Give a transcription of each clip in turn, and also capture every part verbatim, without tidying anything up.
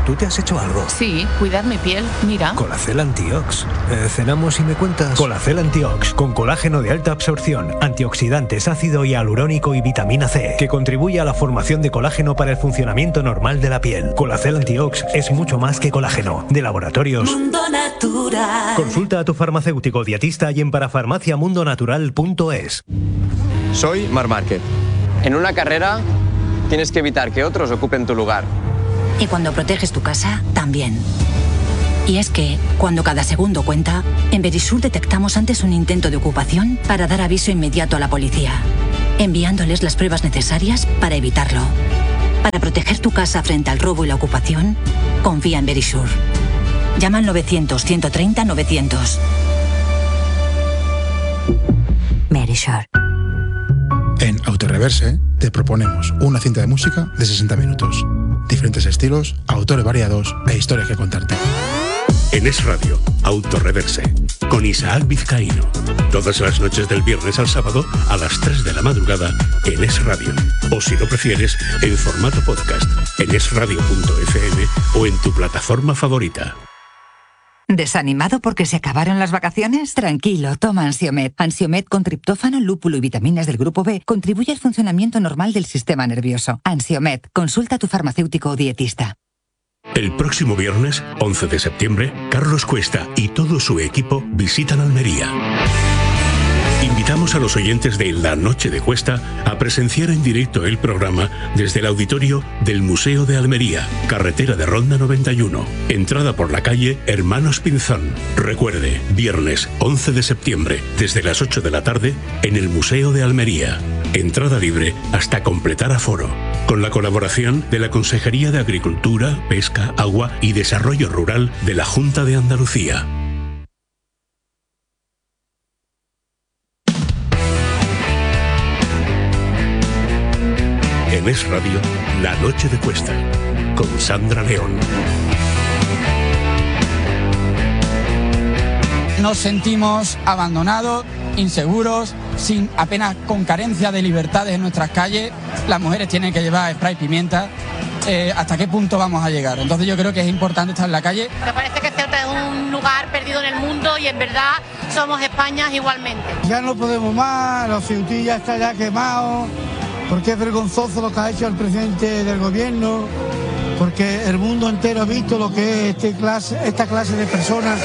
¿tú te has hecho algo? Sí, cuidar mi piel, mira. Colacel Antiox. Eh, cenamos y me cuentas. Colacel Antiox, con colágeno de alta absorción, antioxidantes, ácido hialurónico y vitamina C, que contribuye a la formación de colágeno para el funcionamiento normal de la piel. Colacel Antiox es mucho más que colágeno. De Laboratorios Mundo Natural. Consulta a tu farmacéutico dietista y en parafarmacia mundo natural punto es. Soy Marc Márquez. En una carrera tienes que evitar que otros ocupen tu lugar. Y cuando proteges tu casa, también. Y es que, cuando cada segundo cuenta, en Verisur detectamos antes un intento de ocupación para dar aviso inmediato a la policía, enviándoles las pruebas necesarias para evitarlo. Para proteger tu casa frente al robo y la ocupación, confía en Verisur. Llama al novecientos, ciento treinta, novecientos. Verisur. En Autoreverse te proponemos una cinta de música de sesenta minutos. Diferentes estilos, autores variados e historias que contarte. En Es Radio, Autoreverse, con Isaac Vizcaíno. Todas las noches del viernes al sábado a las tres de la madrugada en Es Radio. O si lo prefieres, en formato podcast, en es radio punto efe eme o en tu plataforma favorita. ¿Desanimado porque se acabaron las vacaciones? Tranquilo, toma Ansiomed. Ansiomed con triptófano, lúpulo y vitaminas del grupo B contribuye al funcionamiento normal del sistema nervioso. Ansiomed, consulta a tu farmacéutico o dietista. El próximo viernes, once de septiembre, Carlos Cuesta y todo su equipo visitan Almería. Invitamos a los oyentes de La Noche de Cuesta a presenciar en directo el programa desde el auditorio del Museo de Almería, carretera de Ronda noventa y uno, entrada por la calle Hermanos Pinzón. Recuerde, viernes once de septiembre, desde las ocho de la tarde, en el Museo de Almería. Entrada libre hasta completar aforo. Con la colaboración de la Consejería de Agricultura, Pesca, Agua y Desarrollo Rural de la Junta de Andalucía. En Es Radio, La Noche de Cuesta, con Sandra León. Nos sentimos abandonados, inseguros, sin apenas con carencia de libertades en nuestras calles. Las mujeres tienen que llevar spray pimienta. Eh, ¿Hasta qué punto vamos a llegar? Entonces yo creo que es importante estar en la calle. Me parece que Ceuta es un lugar perdido en el mundo y en verdad somos España igualmente. Ya no podemos más, los ceutillas están ya quemados, porque es vergonzoso lo que ha hecho el presidente del gobierno, porque el mundo entero ha visto lo que es este clase, esta clase de personas.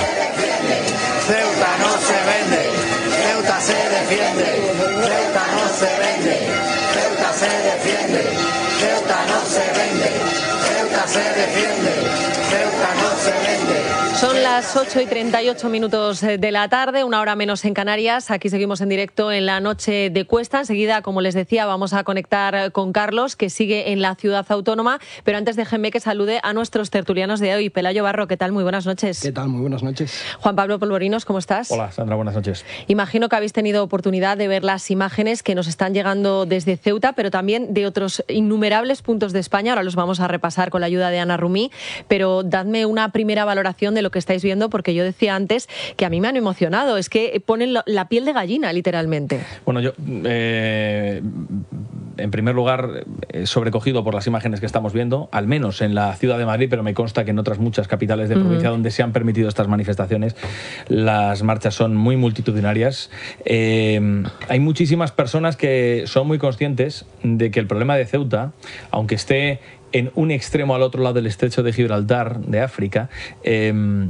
Ceuta no se vende, Ceuta se defiende, Ceuta no se vende, Ceuta se defiende, Ceuta no se vende, Ceuta se defiende, Ceuta no se vende. Son las ocho y treinta y ocho minutos de la tarde, una hora menos en Canarias. Aquí seguimos en directo en La Noche de Cuesta. Enseguida, como les decía, vamos a conectar con Carlos, que sigue en la ciudad autónoma. Pero antes déjenme que salude a nuestros tertulianos de hoy. Pelayo Barro, ¿qué tal? Muy buenas noches. ¿Qué tal? Muy buenas noches. Juan Pablo Polvorinos, ¿cómo estás? Hola, Sandra, buenas noches. Imagino que habéis tenido oportunidad de ver las imágenes que nos están llegando desde Ceuta, pero también de otros innumerables puntos de España. Ahora los vamos a repasar con la ayuda de Ana Rumí. Pero dadme una primera valoración de lo que estáis viendo, porque yo decía antes que a mí me han emocionado. Es que ponen la piel de gallina, literalmente. Bueno, yo, eh, en primer lugar, eh, sobrecogido por las imágenes que estamos viendo, al menos en la ciudad de Madrid, pero me consta que en otras muchas capitales de provincia uh-huh. donde se han permitido estas manifestaciones, las marchas son muy multitudinarias. Eh, hay muchísimas personas que son muy conscientes de que el problema de Ceuta, aunque esté en un extremo al otro lado del estrecho de Gibraltar, de África, eh,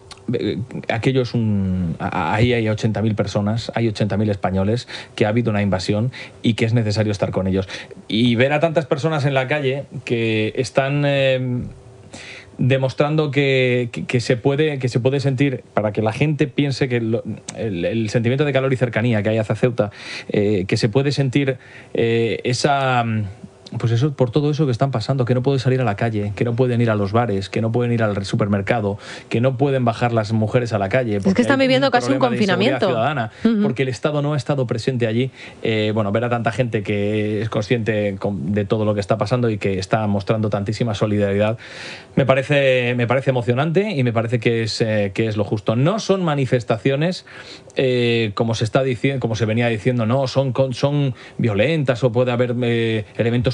aquello es un... ahí hay ochenta mil personas, hay ochenta mil españoles, que ha habido una invasión y que es necesario estar con ellos. Y ver a tantas personas en la calle que están... Eh, demostrando que, que, que, se puede, que se puede sentir, para que la gente piense que lo, el, el sentimiento de calor y cercanía que hay hacia Ceuta, eh, que se puede sentir eh, esa... Pues eso, por todo eso que están pasando, que no pueden salir a la calle, que no pueden ir a los bares, que no pueden ir al supermercado, que no pueden bajar las mujeres a la calle. Es que están viviendo un casi un confinamiento. Ciudadana, uh-huh. Porque el Estado no ha estado presente allí. Eh, bueno, ver a tanta gente que es consciente de todo lo que está pasando y que está mostrando tantísima solidaridad, me parece, me parece emocionante y me parece que es, eh, que es lo justo. No son manifestaciones, eh, como se está diciendo, como se venía diciendo, no, son, son violentas o puede haber eh, elementos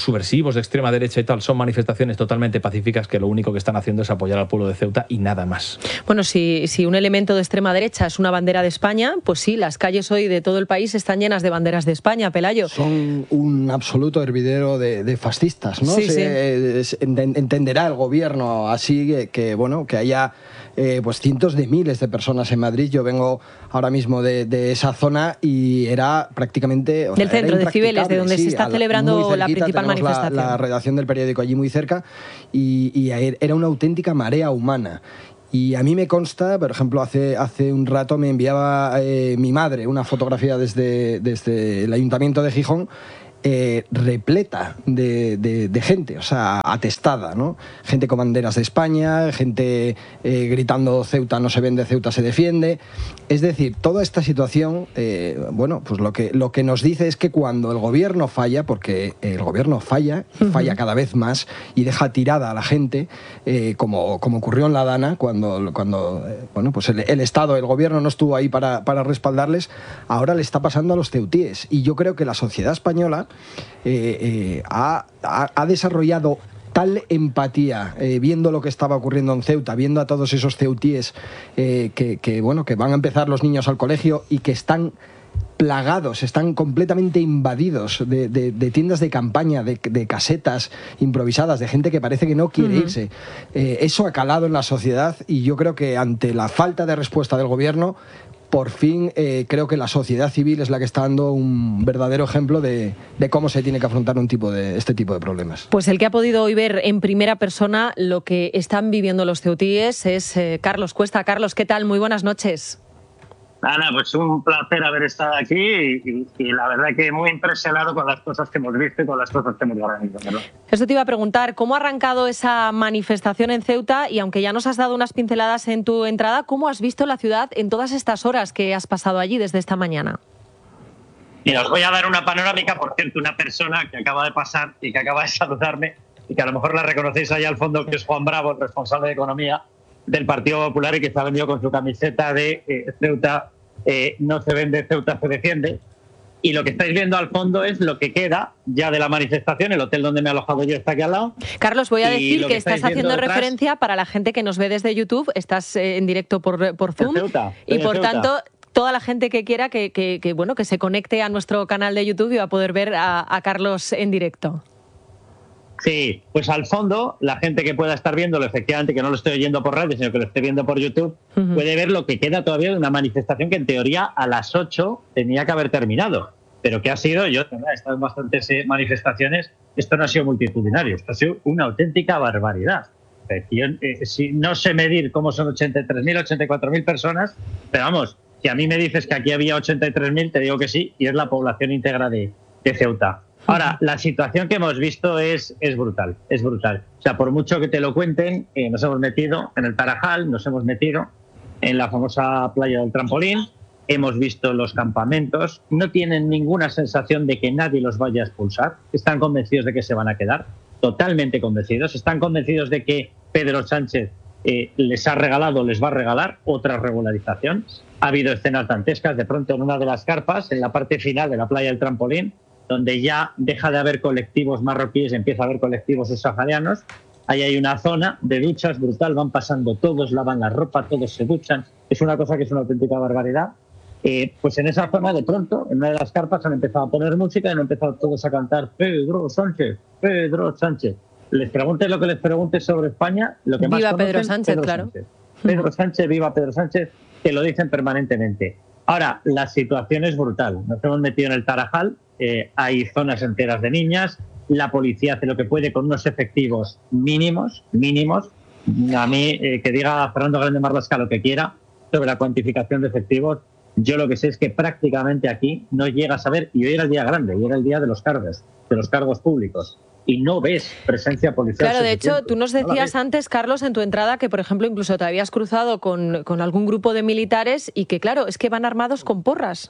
subversivos de extrema derecha y tal, son manifestaciones totalmente pacíficas que lo único que están haciendo es apoyar al pueblo de Ceuta y nada más. Bueno, si, si un elemento de extrema derecha es una bandera de España, pues sí, las calles hoy de todo el país están llenas de banderas de España, Pelayo. Son un absoluto hervidero de, de fascistas, ¿no? Sí, Se, sí. Entenderá el gobierno así que, que bueno, que haya eh, pues cientos de miles de personas en Madrid. Yo vengo ahora mismo de, de esa zona y era prácticamente... O Del sea, centro de Cibeles, de donde sí, se está la, celebrando cerquita, la principal manifestación. La, la redacción del periódico allí muy cerca y, y era una auténtica marea humana. Y a mí me consta, por ejemplo, hace, hace un rato me enviaba eh, mi madre una fotografía desde, desde el Ayuntamiento de Gijón, eh, repleta de, de, de gente, o sea, atestada, ¿no? Gente con banderas de España, gente eh, gritando Ceuta no se vende, Ceuta se defiende. Es decir, toda esta situación, eh, bueno, pues lo que, lo que nos dice es que cuando el gobierno falla, porque el gobierno falla, y falla cada vez más, y deja tirada a la gente, eh, como, como ocurrió en La Dana, cuando, cuando eh, bueno, pues el, el Estado, el gobierno no estuvo ahí para, para respaldarles, ahora le está pasando a los ceutíes. Y yo creo que la sociedad española eh, eh, ha, ha, ha desarrollado tal empatía eh, viendo lo que estaba ocurriendo en Ceuta, viendo a todos esos ceutíes eh, que, que, bueno, que van a empezar los niños al colegio y que están plagados, están completamente invadidos de, de, de tiendas de campaña, de, de casetas improvisadas, de gente que parece que no quiere uh-huh. irse. Eh, eso ha calado en la sociedad y yo creo que ante la falta de respuesta del gobierno, por fin eh, creo que la sociedad civil es la que está dando un verdadero ejemplo de, de cómo se tiene que afrontar un tipo de, este tipo de problemas. Pues el que ha podido hoy ver en primera persona lo que están viviendo los ceutíes es eh, Carlos Cuesta. Carlos, ¿qué tal? Muy buenas noches. Ana, pues un placer haber estado aquí y, y, y la verdad que muy impresionado con las cosas que hemos visto y con las cosas que hemos organizado. Eso te iba a preguntar, ¿cómo ha arrancado esa manifestación en Ceuta? Y aunque ya nos has dado unas pinceladas en tu entrada, ¿cómo has visto la ciudad en todas estas horas que has pasado allí desde esta mañana? Mira, os voy a dar una panorámica, por cierto, una persona que acaba de pasar y que acaba de saludarme y que a lo mejor la reconocéis allá al fondo, que es Juan Bravo, el responsable de Economía del Partido Popular y que se ha venido con su camiseta de eh, Ceuta eh, no se vende, Ceuta se defiende. Y lo que estáis viendo al fondo es lo que queda ya de la manifestación. El hotel donde me he alojado yo está aquí al lado. Carlos, voy a decir que, que estás haciendo detrás, referencia para la gente que nos ve desde YouTube. Estás eh, en directo por, por Zoom. Ceuta, y por Ceuta. tanto, toda la gente que quiera que, que, que, bueno, que se conecte a nuestro canal de YouTube y va a poder ver a, a Carlos en directo. Sí, pues al fondo, la gente que pueda estar viéndolo, efectivamente, que no lo estoy oyendo por radio, sino que lo esté viendo por YouTube, uh-huh. puede ver lo que queda todavía de una manifestación que en teoría a las ocho tenía que haber terminado, pero que ha sido, yo he estado en bastantes manifestaciones, esto no ha sido multitudinario, esto ha sido una auténtica barbaridad. Yo, eh, si no sé medir cómo son ochenta y tres mil, ochenta y cuatro mil personas, pero vamos, si a mí me dices que aquí había ochenta y tres mil, te digo que sí, y es la población íntegra de, de Ceuta. Ahora, la situación que hemos visto es, es brutal, es brutal. O sea, por mucho que te lo cuenten, eh, nos hemos metido en el Tarajal, nos hemos metido en la famosa playa del Trampolín, hemos visto los campamentos, no tienen ninguna sensación de que nadie los vaya a expulsar, están convencidos de que se van a quedar, totalmente convencidos, están convencidos de que Pedro Sánchez eh, les ha regalado, les va a regalar otra regularización. Ha habido escenas dantescas, de pronto en una de las carpas, en la parte final de la playa del Trampolín, donde ya deja de haber colectivos marroquíes, empieza a haber colectivos subsaharianos. Ahí hay una zona de duchas brutal, van pasando todos, lavan la ropa, todos se duchan. Es una cosa que es una auténtica barbaridad. Eh, pues en esa zona, de pronto, en una de las carpas han empezado a poner música y han empezado todos a cantar Pedro Sánchez, Pedro Sánchez. Les preguntes lo que les preguntes sobre España, lo que más viva conocen, Pedro Sánchez, Pedro claro. Sánchez. Pedro Sánchez, viva Pedro Sánchez, que lo dicen permanentemente. Ahora, la situación es brutal. Nos hemos metido en el Tarajal, eh, hay zonas enteras de niñas, la policía hace lo que puede con unos efectivos mínimos, mínimos. A mí, eh, que diga Fernando Grande Marlasca lo que quiera sobre la cuantificación de efectivos, yo lo que sé es que prácticamente aquí no llegas a ver, y hoy era el día grande, hoy era el día de los cargos, de los cargos públicos, y no ves presencia policial. Claro, de suficiente. hecho, tú nos decías no antes, Carlos, en tu entrada, que por ejemplo incluso te habías cruzado con, con algún grupo de militares y que claro, es que van armados con porras.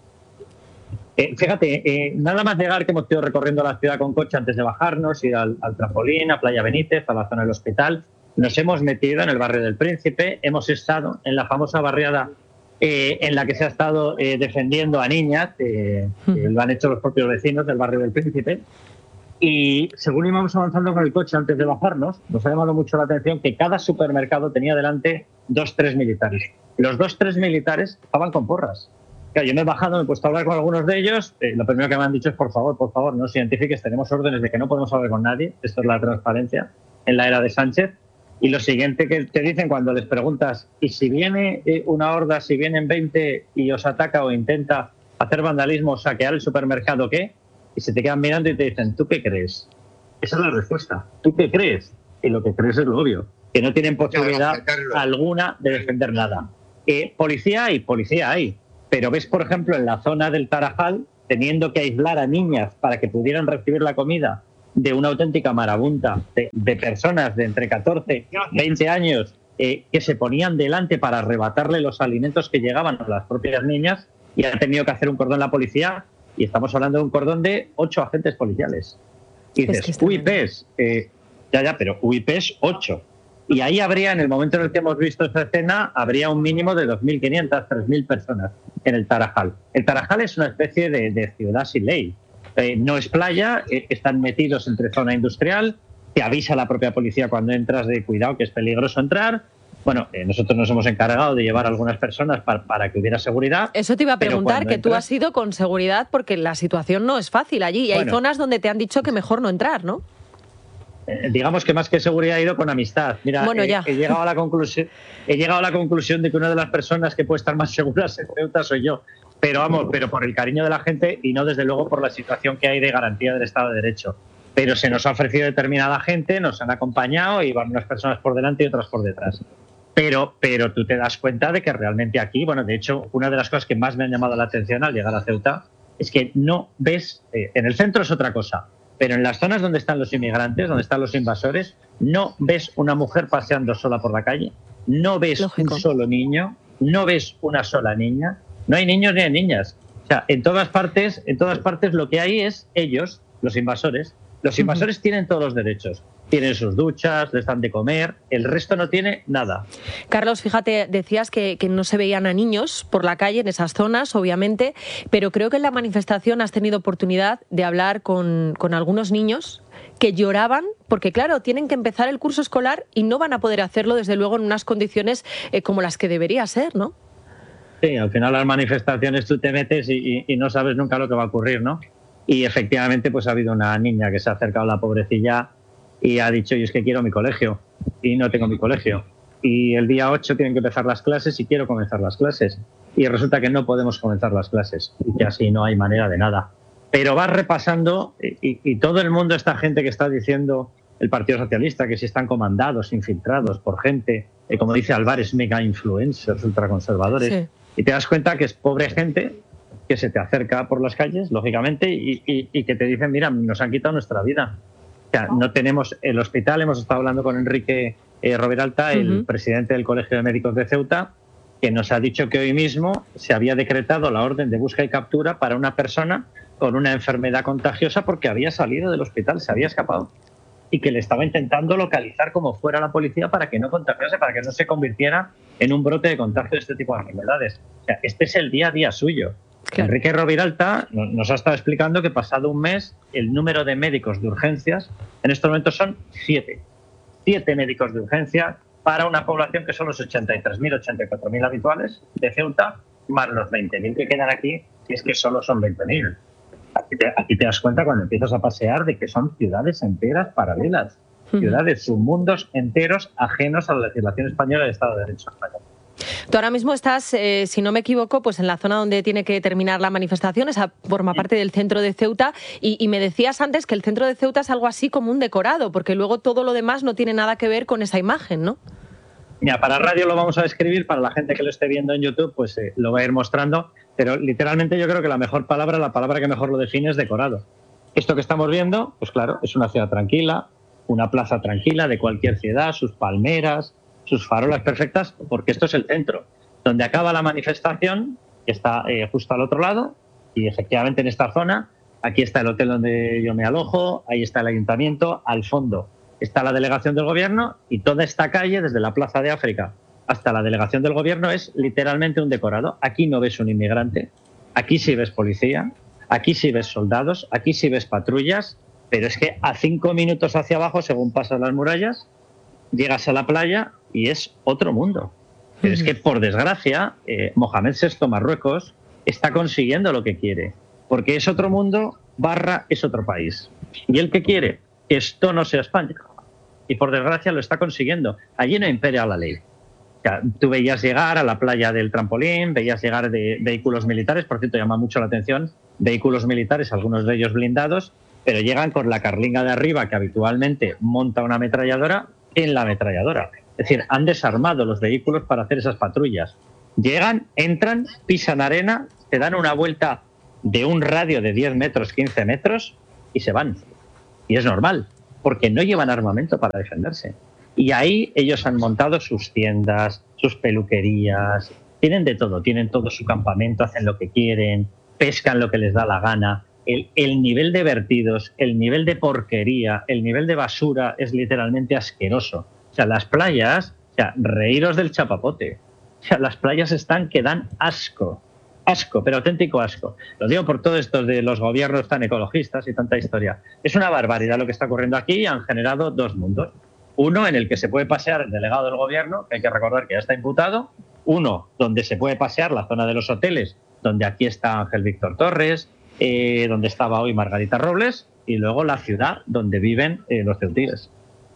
Eh, fíjate, eh, nada más llegar que hemos ido recorriendo la ciudad con coche antes de bajarnos, ir al, al Trampolín, a Playa Benítez, a la zona del hospital, nos hemos metido en el barrio del Príncipe, hemos estado en la famosa barriada eh, en la que se ha estado eh, defendiendo a niñas, eh, uh-huh. que lo han hecho los propios vecinos del barrio del Príncipe, Y según íbamos avanzando con el coche antes de bajarnos, nos ha llamado mucho la atención que cada supermercado tenía delante dos, tres militares. Los dos, tres militares estaban con porras. Claro, yo me he bajado, me he puesto a hablar con algunos de ellos. Eh, lo primero que me han dicho es, por favor, por favor, no os identifiques, tenemos órdenes de que no podemos hablar con nadie. Esto es la transparencia en la era de Sánchez. Y lo siguiente que te dicen cuando les preguntas, ¿y si viene una horda, si vienen veinte y os ataca o intenta hacer vandalismo o saquear el supermercado, qué? Y se te quedan mirando y te dicen, ¿tú qué crees? Esa es la respuesta. ¿Tú qué crees? Y lo que crees es lo obvio, que no tienen posibilidad alguna de defender nada. Eh, policía hay, policía hay. Pero ves, por ejemplo, en la zona del Tarajal, teniendo que aislar a niñas para que pudieran recibir la comida de una auténtica marabunta de, de personas de entre catorce y veinte años eh, que se ponían delante para arrebatarle los alimentos que llegaban a las propias niñas, y ha tenido que hacer un cordón la policía, y estamos hablando de un cordón de ocho agentes policiales. Y dices, es que U I Ps, eh, ya, ya, pero U I Ps ocho. Y ahí habría, en el momento en el que hemos visto esta escena, habría un mínimo de dos mil quinientas, tres mil personas en el Tarajal. El Tarajal es una especie de, de ciudad sin ley. Eh, no es playa, eh, están metidos entre zona industrial, te avisa la propia policía cuando entras de cuidado que es peligroso entrar. Bueno, eh, nosotros nos hemos encargado de llevar a algunas personas para, para que hubiera seguridad. Eso te iba a preguntar, que entras... tú has ido con seguridad porque la situación no es fácil allí y bueno, hay zonas donde te han dicho que mejor no entrar, ¿no? Eh, digamos que más que seguridad he ido con amistad. Mira, bueno, eh, ya. he, llegado a la conclusión, he llegado a la conclusión de que una de las personas que puede estar más seguras en Ceuta soy yo. Pero vamos, pero por el cariño de la gente y no desde luego por la situación que hay de garantía del Estado de Derecho. Pero se nos ha ofrecido determinada gente, nos han acompañado y van unas personas por delante y otras por detrás. Pero, pero tú te das cuenta de que realmente aquí, bueno, de hecho, una de las cosas que más me han llamado la atención al llegar a Ceuta es que no ves, eh, en el centro es otra cosa, pero en las zonas donde están los inmigrantes, donde están los invasores, no ves una mujer paseando sola por la calle, no ves Lógico. un solo niño, no ves una sola niña, no hay niños ni hay niñas. O sea, en todas partes, en todas partes lo que hay es ellos, los invasores. Los invasores uh-huh. tienen todos los derechos. Tienen sus duchas, les dan de comer, el resto no tiene nada. Carlos, fíjate, decías que, que no se veían a niños por la calle en esas zonas, obviamente, pero creo que en la manifestación has tenido oportunidad de hablar con, con algunos niños que lloraban porque, claro, tienen que empezar el curso escolar y no van a poder hacerlo, desde luego, en unas condiciones eh, como las que debería ser, ¿no? Sí, al final las manifestaciones tú te metes y, y, y no sabes nunca lo que va a ocurrir, ¿no? Y efectivamente pues ha habido una niña que se ha acercado a la pobrecilla y ha dicho, yo es que quiero mi colegio y no tengo mi colegio. Y el día ocho tienen que empezar las clases y quiero comenzar las clases. Y resulta que no podemos comenzar las clases y que así no hay manera de nada. Pero vas repasando y, y todo el mundo, esta gente que está diciendo el Partido Socialista, que si están comandados, infiltrados por gente, eh, como dice Álvarez, mega influencers, ultraconservadores. Sí. Y te das cuenta que es pobre gente que se te acerca por las calles, lógicamente, y, y, y que te dicen, mira, nos han quitado nuestra vida. O sea, no tenemos el hospital, hemos estado hablando con Enrique eh, Roviralta, uh-huh. el presidente del Colegio de Médicos de Ceuta, que nos ha dicho que hoy mismo se había decretado la orden de búsqueda y captura para una persona con una enfermedad contagiosa porque había salido del hospital, se había escapado, y que le estaba intentando localizar como fuera la policía para que no contagiase, para que no se convirtiera en un brote de contagio de este tipo de enfermedades. O sea, este es el día a día suyo. Claro. Enrique Roviralta nos ha estado explicando que pasado un mes el número de médicos de urgencias en estos momentos son siete. Siete médicos de urgencia para una población que son los ochenta y tres mil, ochenta y cuatro mil habituales de Ceuta, más los veinte mil que quedan aquí, y es que solo son veinte mil. Aquí te, aquí te das cuenta cuando empiezas a pasear de que son ciudades enteras paralelas, uh-huh. ciudades, submundos enteros ajenos a la legislación española y al Estado de Derecho español. Tú ahora mismo estás, eh, si no me equivoco, pues en la zona donde tiene que terminar la manifestación, esa forma parte del centro de Ceuta, y, y me decías antes que el centro de Ceuta es algo así como un decorado, porque luego todo lo demás no tiene nada que ver con esa imagen, ¿no? Mira, para radio lo vamos a describir, para la gente que lo esté viendo en YouTube, pues eh, lo va a ir mostrando, pero literalmente yo creo que la mejor palabra, la palabra que mejor lo define es decorado. Esto que estamos viendo, pues claro, es una ciudad tranquila, una plaza tranquila de cualquier ciudad, sus palmeras, sus farolas perfectas, porque esto es el centro. Donde acaba la manifestación, que está eh, justo al otro lado, y efectivamente en esta zona, aquí está el hotel donde yo me alojo, ahí está el ayuntamiento, al fondo está la delegación del gobierno, y toda esta calle, desde la Plaza de África hasta la delegación del gobierno, es literalmente un decorado. Aquí no ves un inmigrante, aquí sí ves policía, aquí sí ves soldados, aquí sí ves patrullas, Pero es que a cinco minutos hacia abajo, según pasas las murallas, llegas a la playa y es otro mundo. Pero es que, por desgracia, eh, Mohamed sexto Marruecos está consiguiendo lo que quiere, porque es otro mundo barra es otro país. ¿Y él qué quiere? Que esto no sea España. Y por desgracia lo está consiguiendo. Allí no impera la ley. O sea, tú veías llegar a la playa del Trampolín, veías llegar de vehículos militares, por cierto, llama mucho la atención, vehículos militares, algunos de ellos blindados, pero llegan con la carlinga de arriba que habitualmente monta una ametralladora en la ametralladora. Es decir, han desarmado los vehículos para hacer esas patrullas. Llegan, entran, pisan arena, te dan una vuelta de un radio de diez metros, quince metros y se van. Y es normal, porque no llevan armamento para defenderse. Y ahí ellos han montado sus tiendas, sus peluquerías, tienen de todo, tienen todo su campamento, hacen lo que quieren, pescan lo que les da la gana. El, el nivel de vertidos, el nivel de porquería, el nivel de basura es literalmente asqueroso. O sea, las playas, o sea, reíros del chapapote. O sea, las playas están que dan asco. Asco, pero auténtico asco. Lo digo por todo esto de los gobiernos tan ecologistas y tanta historia. Es una barbaridad lo que está ocurriendo aquí y han generado dos mundos. Uno en el que se puede pasear el delegado del gobierno, que hay que recordar que ya está imputado. Uno donde se puede pasear la zona de los hoteles, donde aquí está Ángel Víctor Torres, eh, donde estaba hoy Margarita Robles, y luego la ciudad donde viven eh, los ceutíes.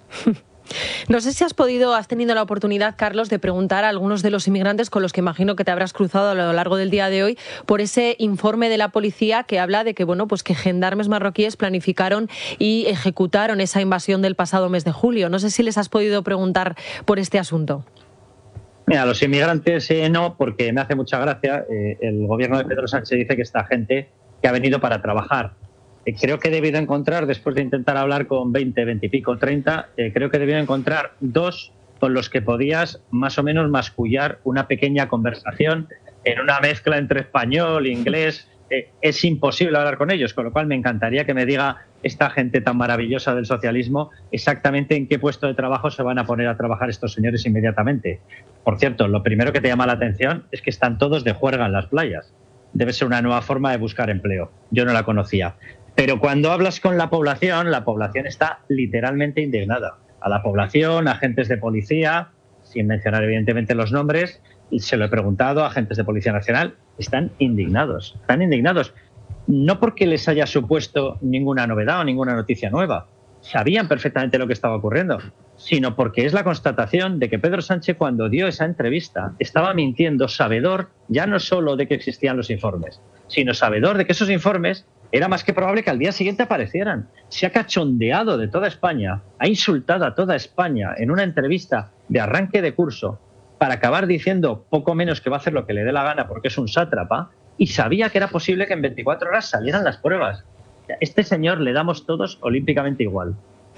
No sé si has podido, has tenido la oportunidad, Carlos, de preguntar a algunos de los inmigrantes con los que imagino que te habrás cruzado a lo largo del día de hoy por ese informe de la policía que habla de que, bueno, pues que gendarmes marroquíes planificaron y ejecutaron esa invasión del pasado mes de julio. No sé si les has podido preguntar por este asunto. Mira, a los inmigrantes eh, no, porque me hace mucha gracia. Eh, el gobierno de Pedro Sánchez dice que esta gente que ha venido para trabajar. Eh, creo que he debido encontrar, después de intentar hablar con veinte, veinte y pico, treinta, eh, creo que he debido encontrar dos con los que podías más o menos mascullar una pequeña conversación en una mezcla entre español e inglés. Eh, es imposible hablar con ellos, con lo cual me encantaría que me diga esta gente tan maravillosa del socialismo exactamente en qué puesto de trabajo se van a poner a trabajar estos señores inmediatamente. Por cierto, lo primero que te llama la atención es que están todos de juerga en las playas. Debe ser una nueva forma de buscar empleo. Yo no la conocía. Pero cuando hablas con la población, la población está literalmente indignada. A la población, agentes de policía, sin mencionar evidentemente los nombres, y se lo he preguntado a agentes de Policía Nacional, están indignados. Están indignados. No porque les haya supuesto ninguna novedad o ninguna noticia nueva. Sabían perfectamente lo que estaba ocurriendo, sino porque es la constatación de que Pedro Sánchez, cuando dio esa entrevista, estaba mintiendo, sabedor ya no solo de que existían los informes, sino sabedor de que esos informes era más que probable que al día siguiente aparecieran. Se ha cachondeado de toda España, ha insultado a toda España en una entrevista de arranque de curso para acabar diciendo poco menos que va a hacer lo que le dé la gana porque es un sátrapa, y sabía que era posible que en veinticuatro horas salieran las pruebas. A este señor le damos todos olímpicamente igual.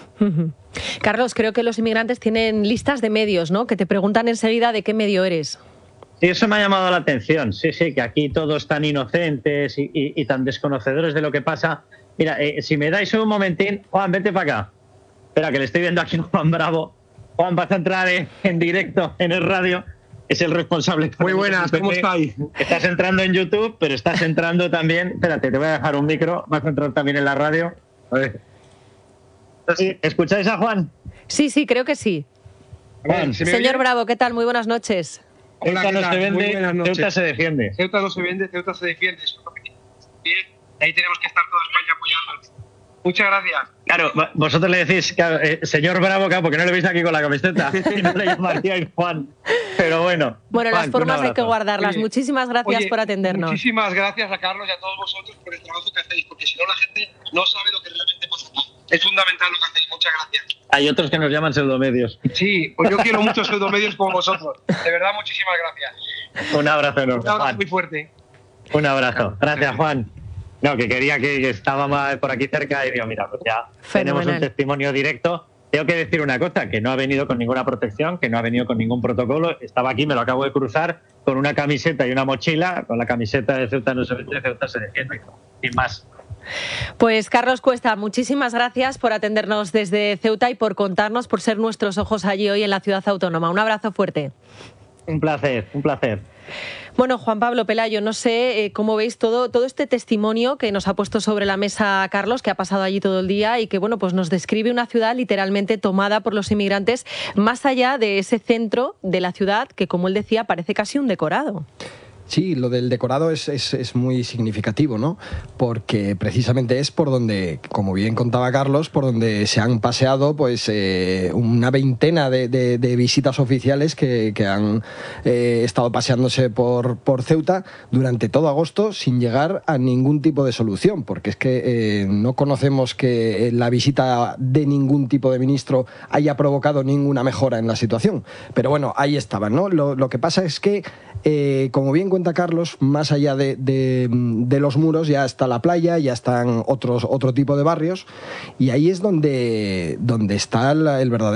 Carlos, creo que los inmigrantes tienen listas de medios, ¿no? Que te preguntan enseguida de qué medio eres. Sí, eso me ha llamado la atención. Sí, sí, que aquí todos tan inocentes y, y, y tan desconocedores de lo que pasa. Mira, eh, si me dais un momentín, Juan, vete para acá. Espera, que le estoy viendo aquí a Juan Bravo. Juan, vas a entrar en, en directo en el radio. Es el responsable. Muy buenas, ¿cómo estáis? Estás entrando en YouTube, pero estás entrando también... Espérate, te voy a dejar un micro. Vas a entrar también en la radio. A ver. ¿Escucháis a Juan? Sí, sí, creo que sí. Juan, Señor Bravo, ¿qué tal? Muy buenas noches. Hola, Ceuta no se vende, Muy buenas noches. Ceuta se defiende. Ceuta no se vende, Ceuta se defiende. Eso es lo que tiene. Ahí tenemos que estar toda España apoyando. Muchas gracias. Claro, vosotros le decís, claro, eh, señor Bravo, claro, porque no le veis aquí con la camiseta. Y no le llamaríais Juan. Pero bueno. Bueno, Juan, las formas hay que guardarlas. Oye, Muchísimas gracias oye, por atendernos. Muchísimas gracias a Carlos y a todos vosotros por el trabajo que hacéis, porque si no la gente no sabe lo que realmente pasa aquí. Es fundamental lo que hacéis. Muchas gracias. Hay otros que nos llaman pseudomedios. Sí, pues yo quiero muchos pseudomedios como vosotros. De verdad, muchísimas gracias. Un abrazo enorme, Un abrazo Juan. muy fuerte. Un abrazo. Gracias, Juan. No, que quería que estaba por aquí cerca y digo, mira, pues ya Fenomenal. Tenemos un testimonio directo. Tengo que decir una cosa, que no ha venido con ninguna protección, que no ha venido con ningún protocolo. Estaba aquí, me lo acabo de cruzar, con una camiseta y una mochila, con la camiseta de Ceuta no se vende, Ceuta se defiende, sin más. Pues Carlos Cuesta, muchísimas gracias por atendernos desde Ceuta y por contarnos, por ser nuestros ojos allí hoy en la ciudad autónoma. Un abrazo fuerte. Un placer, un placer. Bueno, Juan Pablo, Pelayo, no sé eh, cómo veis todo, todo este testimonio que nos ha puesto sobre la mesa Carlos, que ha pasado allí todo el día y que bueno, pues nos describe una ciudad literalmente tomada por los inmigrantes, más allá de ese centro de la ciudad que, como él decía, parece casi un decorado. Sí, lo del decorado es, es, es muy significativo, ¿no? Porque precisamente es por donde, como bien contaba Carlos, por donde se han paseado pues eh, una veintena de, de, de visitas oficiales que, que han eh, estado paseándose por, por Ceuta durante todo agosto sin llegar a ningún tipo de solución, porque es que eh, no conocemos que la visita de ningún tipo de ministro haya provocado ninguna mejora en la situación. Pero bueno, ahí estaban, ¿no? Lo, lo que pasa es que, eh, como bien cuenta Carlos, más allá de, de, de los muros ya está la playa, ya están otros, otro tipo de barrios, y ahí es donde, donde está el, el verdadero